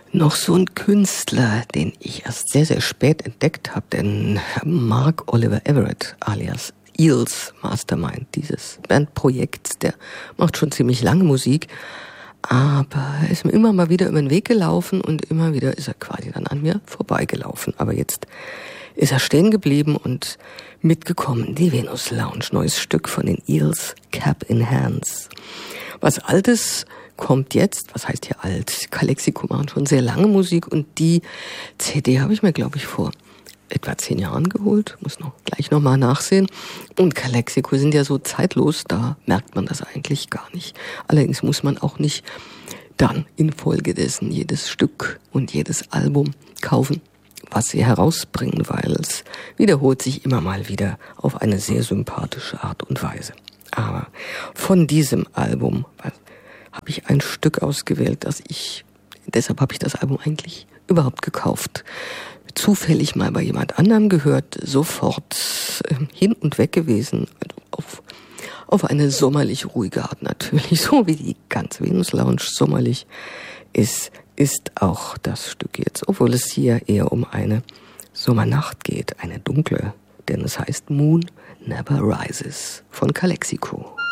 Noch so ein Künstler, den ich erst sehr, sehr spät entdeckt habe, denn Mark Oliver Everett alias Eels Mastermind dieses Bandprojekts, der macht schon ziemlich lange Musik, aber er ist mir immer mal wieder über den Weg gelaufen und immer wieder ist er quasi dann an mir vorbeigelaufen. Aber jetzt ist er stehen geblieben und mitgekommen, die Venus Lounge, neues Stück von den Eels, Cap in Hands. Was Altes kommt jetzt, was heißt hier alt? Calexico machen schon sehr lange Musik und die CD habe ich mir, glaube ich, vor etwa 10 Jahren geholt, muss gleich noch mal nachsehen. Und Calexico sind ja so zeitlos, da merkt man das eigentlich gar nicht. Allerdings muss man auch nicht dann infolgedessen jedes Stück und jedes Album kaufen, was sie herausbringen, weil es wiederholt sich immer mal wieder auf eine sehr sympathische Art und Weise. Aber von diesem Album habe ich ein Stück ausgewählt, deshalb habe ich das Album eigentlich überhaupt gekauft. Zufällig mal bei jemand anderem gehört, sofort hin und weg gewesen, auf eine sommerlich ruhige Art natürlich, so wie die ganze Venus Lounge sommerlich ist auch das Stück jetzt, obwohl es hier eher um eine Sommernacht geht, eine dunkle, denn es heißt Moon Never Rises von Calexico.